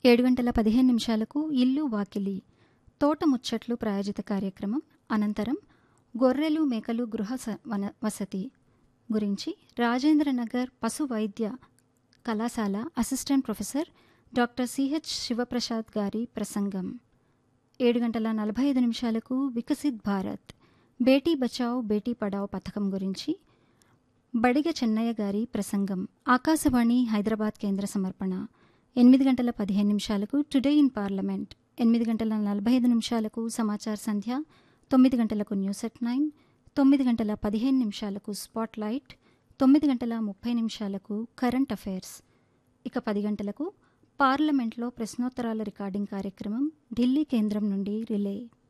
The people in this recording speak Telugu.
7:15 ఇల్లు వాకిలి తోట ముచ్చట్లు ప్రాయోజిత కార్యక్రమం. అనంతరం గొర్రెలు మేకలు గృహ వసతి గురించి రాజేంద్రనగర్ పశు వైద్య కళాశాల assistant professor doctor CH Sivaprasad గారి ప్రసంగం. 7:45 వికసిత్ భారత్ బేటీ బచావ్ బేటీ పడావ్ పథకం గురించి బడిగ చెన్నయ్య గారి ప్రసంగం. ఆకాశవాణి హైదరాబాద్ కేంద్ర సమర్పణ. 8:15 టుడే ఇన్ పార్లమెంట్. 8:45 సమాచార సంధ్య. 9 news at 9. 9:15 spot light. 9:30 current affairs. ఇక 10 గంటలకు పార్లమెంట్లో ప్రశ్నోత్తరాల రికార్డింగ్ కార్యక్రమం ఢిల్లీ కేంద్రం నుండి రిలే.